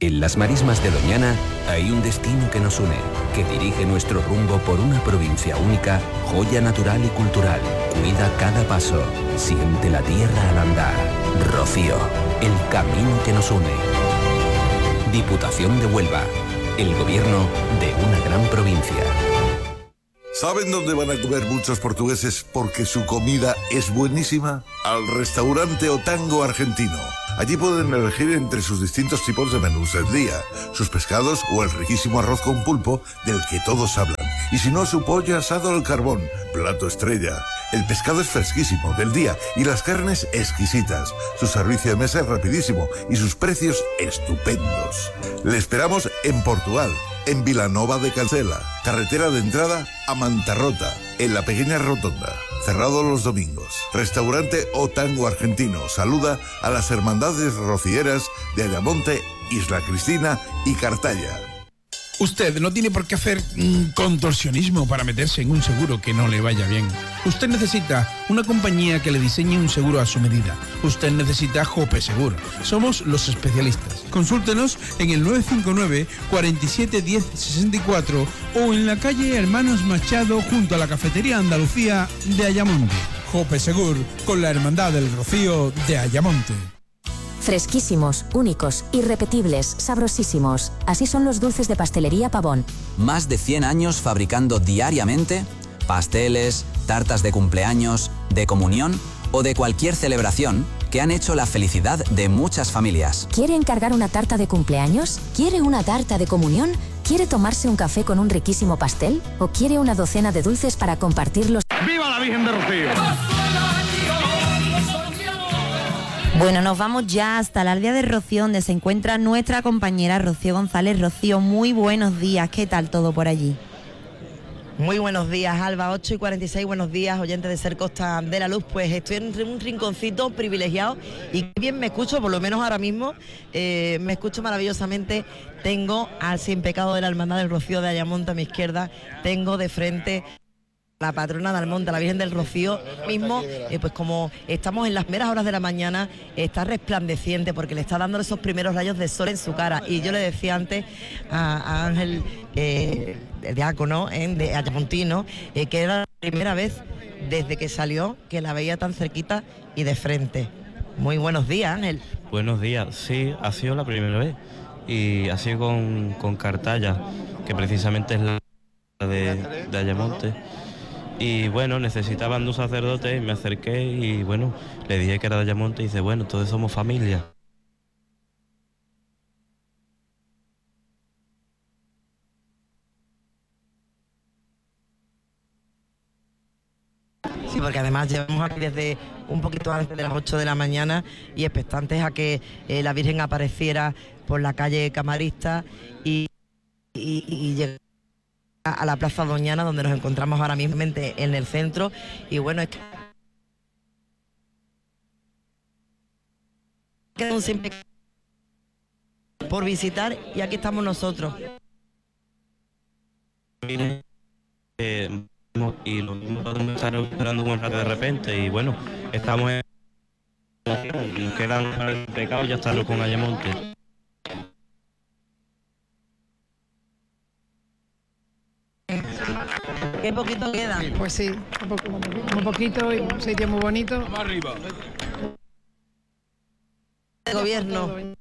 En las marismas de Doñana hay un destino que nos une, que dirige nuestro rumbo por una provincia única, joya natural y cultural. Cuida cada paso, siente la tierra al andar. Rocío, el camino que nos une. Diputación de Huelva, el gobierno de una gran provincia. ¿Saben dónde van a comer muchos portugueses porque su comida es buenísima? Al restaurante Otango Argentino. Allí pueden elegir entre sus distintos tipos de menús del día, sus pescados o el riquísimo arroz con pulpo del que todos hablan. Y si no, su pollo asado al carbón, plato estrella. El pescado es fresquísimo, del día, y las carnes exquisitas. Su servicio de mesa es rapidísimo y sus precios estupendos. Le esperamos en Portugal, en Vilanova de Cancela, carretera de entrada a Mantarrota, en la pequeña rotonda. Cerrado los domingos. Restaurante Otango Argentino saluda a las hermandades rocieras de Ayamonte, Isla Cristina y Cartaya. Usted no tiene por qué hacer contorsionismo para meterse en un seguro que no le vaya bien. Usted necesita una compañía que le diseñe un seguro a su medida. Usted necesita Jope Seguro. Somos los especialistas. Consúltenos en el 959 47 10 64 o en la calle Hermanos Machado junto a la Cafetería Andalucía de Ayamonte. Jope Seguro, con la Hermandad del Rocío de Ayamonte. Fresquísimos, únicos, irrepetibles, sabrosísimos. Así son los dulces de Pastelería Pavón. Más de 100 años fabricando diariamente pasteles, tartas de cumpleaños, de comunión o de cualquier celebración que han hecho la felicidad de muchas familias. ¿Quiere encargar una tarta de cumpleaños? ¿Quiere una tarta de comunión? ¿Quiere tomarse un café con un riquísimo pastel? ¿O quiere una docena de dulces para compartirlos? ¡Viva la Virgen de Rocío! Bueno, nos vamos ya hasta la aldea de Rocío, donde se encuentra nuestra compañera Rocío González. Rocío, muy buenos días. ¿Qué tal todo por allí? Muy buenos días, Alba, 8:46, buenos días, oyentes de Ser Costa de la Luz. Pues estoy en un rinconcito privilegiado y qué bien me escucho, por lo menos ahora mismo, me escucho maravillosamente. Tengo al Sin Pecado de la Hermandad del Rocío de Ayamonte a mi izquierda, tengo de frente la patrona de Almonte, la Virgen del Rocío. Mismo, pues como estamos en las primeras horas de la mañana, está resplandeciente porque le está dando esos primeros rayos de sol en su cara. Y yo le decía antes a Ángel, el diácono de Ayamontino, que era la primera vez desde que salió que la veía tan cerquita y de frente. Muy buenos días, Ángel. Buenos días, sí, ha sido la primera vez. Y ha sido con Cartaya, que precisamente es la de Ayamonte. Y bueno, necesitaban un sacerdote y me acerqué y bueno, le dije que era de Ayamonte y dice, bueno, todos somos familia. Sí, porque además llevamos aquí desde un poquito antes de las 8 de la mañana y expectantes a que la Virgen apareciera por la calle Camarista y llegar a la Plaza Doñana, donde nos encontramos ahora mismo en el centro. Y bueno, es que queda un simple por visitar y aquí estamos nosotros. Y lo mismo podemos estar esperando un rato de repente y bueno, estamos nos quedan pecados ya estarlo con Ayamonte. ¿Qué poquito queda? Pues sí, muy poquito y un sitio muy bonito. Vamos arriba. El gobierno.